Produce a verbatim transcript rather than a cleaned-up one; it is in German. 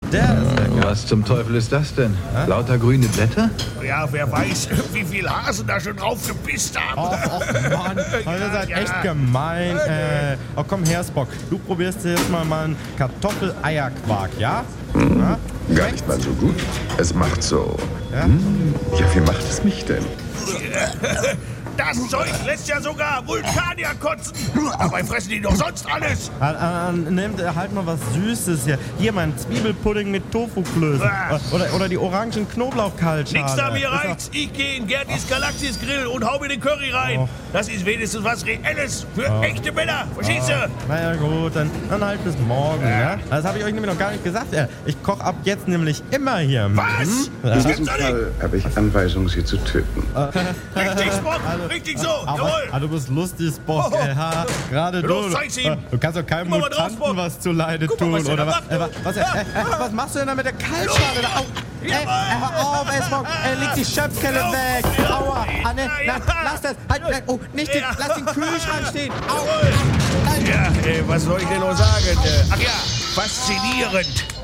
Der ist lecker. Was zum Teufel ist das denn? Hä? Lauter grüne Blätter? Ja, wer weiß, wie viel Hasen da schon drauf gepisst haben. Och, och Mann, ihr seid ja. echt gemein. Äh, oh, komm her, Spock. Du probierst jetzt mal mal einen Kartoffel-Eierquark, ja? Mhm. Ja? Gar nicht mal so gut. Es macht so... Ja? Hm, ja, wie macht es mich denn? Das Zeug lässt ja sogar Vulkanier kotzen. Dabei fressen die doch sonst alles. Äh, äh, nehmt halt mal was Süßes hier. Hier mein Zwiebelpudding mit Tofuklößen. Ah. Oder, oder die orangen Knoblauchkaltschale. Nix da, mir reicht's. Ich gehe in Gertis Galaxis Grill und hau mir den Curry rein. Oh. Das ist wenigstens was Reelles für Oh. echte Männer. Verstehst du? Na ja gut, dann, dann halt bis morgen, ja? Das habe ich euch nämlich noch gar nicht gesagt. Ja. Ich koche ab jetzt nämlich immer hier. Was? Hm? In Ja. diesem Fall habe ich Anweisung, Sie zu töten. Richtig, Spock. Richtig so. Aber, Jawohl. ah, du bist lustig, Spock. Oh. Äh, ha, gerade Los, du. zeig's ihm. Du kannst doch keinem Guck mal, was drauf, Mutanten Spock. was zuleide Guck mal, tun, was der oder da was? macht. Äh, was, was, äh, äh, was machst du denn da mit der Kaltschale? Au. Ey, äh, hör auf, ey, Spock. Ey, leg die Schöpfkelle Auf. weg. Aua. Ah, ne, Ja, na, ja. lass das. Halt, äh, oh, nicht den, Ja. lass den Kühlschrank stehen. Au. Jawohl. Ja, äh, was soll ich denn noch sagen? Äh, ach ja, faszinierend.